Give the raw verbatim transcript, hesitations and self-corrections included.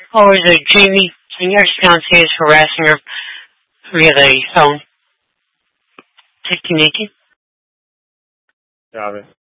Or is it Jamie and your fiance is harassing her via the phone? Taking Nikki? Got it.